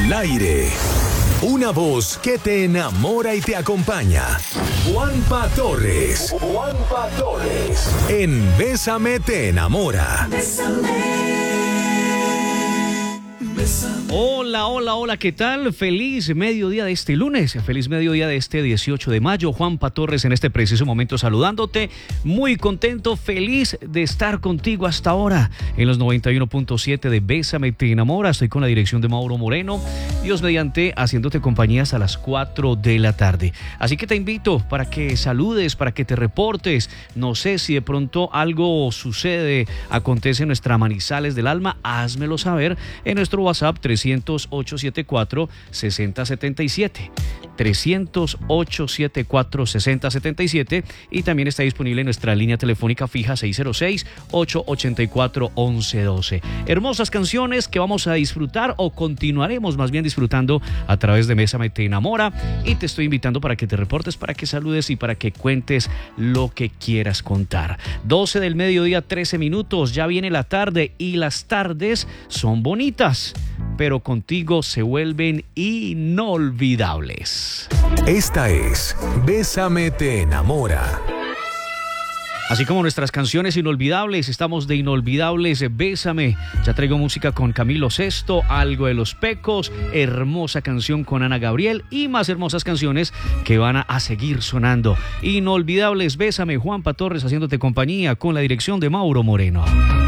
Al aire. Una voz que te enamora y te acompaña. Juanpa Torres. Juanpa Torres. En Bésame te enamora. Hola, ¿qué tal? Feliz mediodía de este lunes, feliz mediodía de este 18 de mayo. Juanpa Torres en este preciso momento saludándote, muy contento, feliz de estar contigo hasta ahora en los 91.7 de Bésame te enamora. Estoy con la dirección de Mauro Moreno, Dios mediante, haciéndote compañía hasta las 4 de la tarde. Así que te invito para que saludes, para que te reportes. No sé si de pronto algo sucede, acontece en nuestra Manizales del Alma, házmelo saber en nuestro WhatsApp 300-874-6077. 300-874-6077 y también está disponible en nuestra línea telefónica fija 606-884-1112. Hermosas canciones que vamos a disfrutar o continuaremos más bien disfrutando a través de Bésame te enamora, y te estoy invitando para que te reportes, para que saludes y para que cuentes lo que quieras contar. 12 del mediodía, 13 minutos, ya viene la tarde y las tardes son bonitas, pero contigo se vuelven inolvidables. Esta es Bésame te enamora. Así como nuestras canciones inolvidables, estamos de inolvidables. Bésame. Ya traigo música con Camilo Sesto, algo de Los Pecos, hermosa canción con Ana Gabriel y más hermosas canciones que van a seguir sonando. Inolvidables, Bésame, Juanpa Torres haciéndote compañía con la dirección de Mauro Moreno.